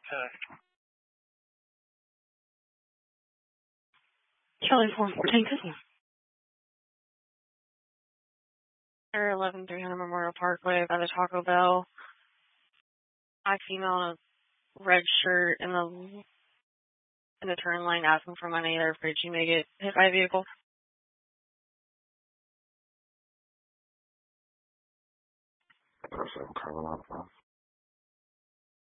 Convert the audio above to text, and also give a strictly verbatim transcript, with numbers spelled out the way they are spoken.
Kelly four fourteen Cooking. eleven three hundred Memorial Parkway by the Taco Bell. I female in a red shirt in the in the turn lane asking for money. They're afraid she may get hit by a vehicle. Person, Carolina.